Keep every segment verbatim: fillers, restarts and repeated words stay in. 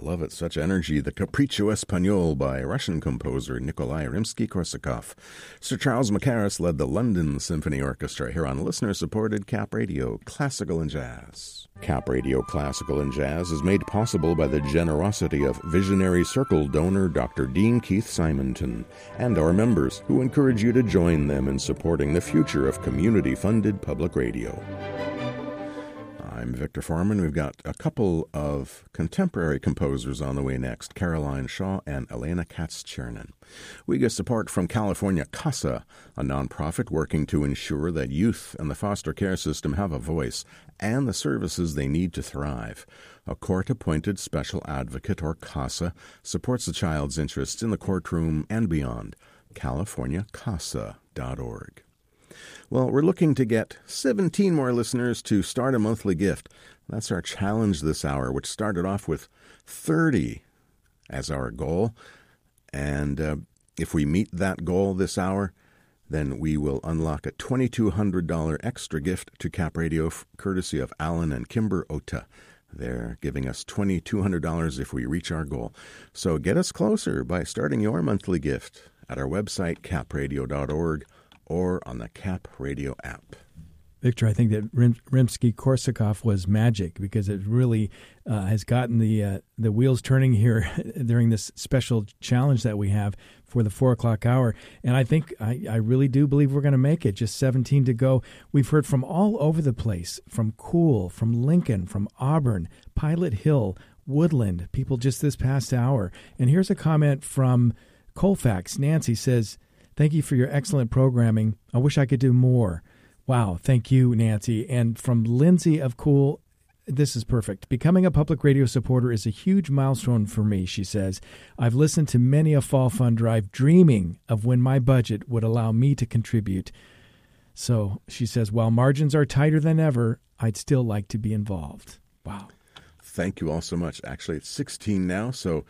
love it. Such energy. The Capriccio Espagnol by Russian composer Nikolai Rimsky-Korsakov. Sir Charles Mackerras led the London Symphony Orchestra here on listener-supported Cap Radio, Classical and Jazz. Cap Radio Classical and Jazz is made possible by the generosity of visionary Circle donor Doctor Dean Keith Simonton and our members, who encourage you to join them in supporting the future of community-funded public radio. I'm Victor Foreman. We've got a couple of contemporary composers on the way next, Caroline Shaw and Elena Katz-Chernin. We get support from California CASA, a nonprofit working to ensure that youth and the foster care system have a voice and the services they need to thrive. A court-appointed special advocate, or CASA, supports the child's interests in the courtroom and beyond. california casa dot org. Well, we're looking to get seventeen more listeners to start a monthly gift. That's our challenge this hour, which started off with thirty as our goal. And uh, if we meet that goal this hour, then we will unlock a two thousand two hundred dollars extra gift to Cap Radio, courtesy of Alan and Kimber Ota. They're giving us two thousand two hundred dollars if we reach our goal. So get us closer by starting your monthly gift at our website, cap radio dot org, or on the Cap Radio app. Victor, I think that Rim- Rimsky-Korsakov was magic, because it really uh, has gotten the uh, the wheels turning here during this special challenge that we have for the four o'clock hour. And I think, I, I really do believe we're going to make it. Just seventeen to go. We've heard from all over the place, from Cool, from Lincoln, from Auburn, Pilot Hill, Woodland, people just this past hour. And here's a comment from Colfax. Nancy says, "Thank you for your excellent programming. I wish I could do more." Wow, thank you, Nancy. And from Lindsay of Cool, this is perfect. "Becoming a public radio supporter is a huge milestone for me," she says. "I've listened to many a fall fund drive dreaming of when my budget would allow me to contribute." So she says, while margins are tighter than ever, I'd still like to be involved. Wow. Thank you all so much. Actually, it's sixteen now, so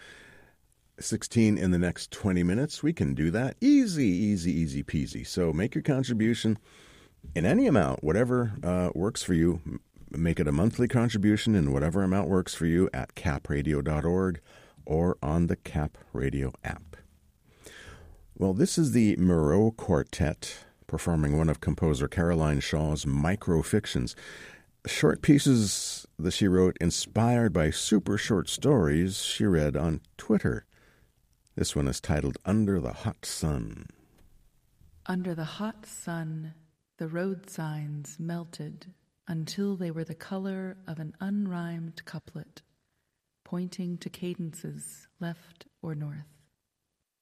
sixteen in the next twenty minutes. We can do that. Easy, easy, easy peasy. So make your contribution in any amount, whatever uh, works for you. Make it a monthly contribution in whatever amount works for you at cap radio dot org or on the Cap Radio app. Well, this is the Moreau Quartet performing one of composer Caroline Shaw's microfictions. Short pieces that she wrote inspired by super short stories she read on Twitter. This one is titled Under the Hot Sun. Under the hot sun, the road signs melted until they were the color of an unrhymed couplet, pointing to cadences left or north.